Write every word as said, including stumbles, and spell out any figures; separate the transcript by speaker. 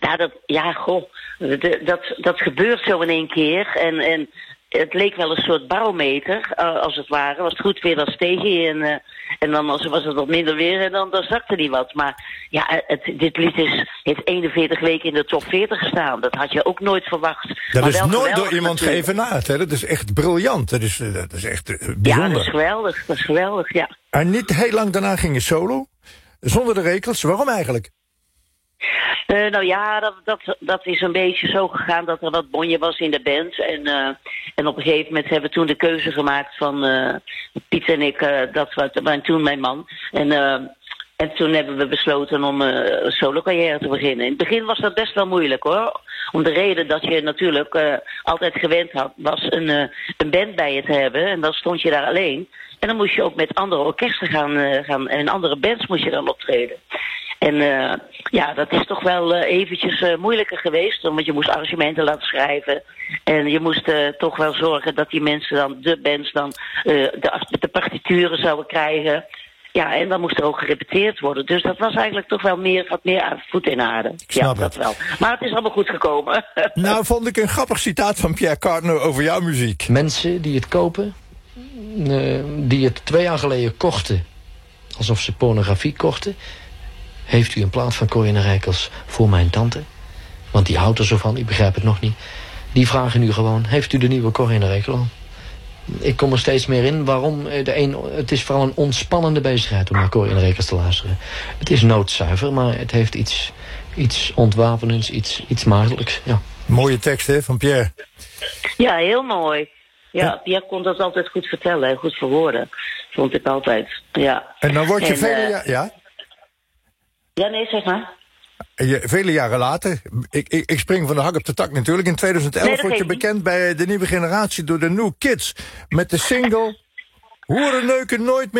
Speaker 1: Nou, dat, ja, goh, de, dat, dat gebeurt zo in één keer. En, en het leek wel een soort barometer, uh, als het ware. Als het goed weer, dan steeg hij. En, uh, en dan als, was het wat minder weer en dan, dan zakte hij wat. Maar ja, het, dit lied is, heeft eenenveertig weken in de top veertig gestaan. Dat had je ook nooit verwacht.
Speaker 2: Dat
Speaker 1: maar
Speaker 2: is
Speaker 1: wel
Speaker 2: nooit door iemand
Speaker 1: natuurlijk.
Speaker 2: geëvenaard, hè? Dat is echt briljant. Dat is, dat is echt uh, bijzonder.
Speaker 1: Ja, dat is geweldig. Dat is geweldig, ja.
Speaker 2: En niet heel lang daarna ging je solo. Zonder de rekels. Waarom eigenlijk?
Speaker 1: Uh, nou ja, dat, dat, dat is een beetje zo gegaan dat er wat bonje was in de band. En, uh, en op een gegeven moment hebben we toen de keuze gemaakt van uh, Piet en ik, uh, dat was en toen mijn man. En, uh, en toen hebben we besloten om uh, een solo carrière te beginnen. In het begin was dat best wel moeilijk hoor. Om de reden dat je natuurlijk uh, altijd gewend had, was een, uh, een band bij je te hebben. En dan stond je daar alleen. En dan moest je ook met andere orkesten gaan, uh, gaan en in andere bands moest je dan optreden. En uh, ja, dat is toch wel uh, eventjes uh, moeilijker geweest. Want je moest arrangementen laten schrijven. En je moest uh, toch wel zorgen dat die mensen dan, de bands dan, uh, de, de partituren zouden krijgen. Ja, en dan moest er ook gerepeteerd worden. Dus dat was eigenlijk toch wel meer, wat meer voet in aarde.
Speaker 2: Ik snap
Speaker 1: ja, dat
Speaker 2: het.
Speaker 1: wel. Maar het is allemaal goed gekomen.
Speaker 2: Nou, vond ik een grappig citaat van Pierre Cardin over jouw muziek.
Speaker 3: Mensen die het kopen, uh, die het twee jaar geleden kochten, alsof ze pornografie kochten. Heeft u een plaat van Corrie en Rijkels voor mijn tante? Want die houdt er zo van, ik begrijp het nog niet. Die vragen nu gewoon, heeft u de nieuwe Corrie en Rijkels al? Ik kom er steeds meer in. Waarom? De een, het is vooral een ontspannende bezigheid om naar Corrie en Rijkels te luisteren. Het is noodzuiver, maar het heeft iets, iets ontwapenends, iets, iets maagdelijks. Ja.
Speaker 2: Mooie tekst, hè, van Pierre.
Speaker 1: Ja, heel mooi. Ja, Pierre kon dat altijd goed vertellen, goed verwoorden. Vond ik altijd, ja.
Speaker 2: En dan word je
Speaker 1: en,
Speaker 2: vele
Speaker 1: uh,
Speaker 2: jaren... Ja?
Speaker 1: Ja, nee, zeg maar.
Speaker 2: Je, vele jaren later, ik, ik, ik spring van de hak op de tak natuurlijk. In tweeduizend elf
Speaker 1: nee,
Speaker 2: word je bekend bij de nieuwe generatie door de New Kids. Met de single Hoerenneuken nooit meer.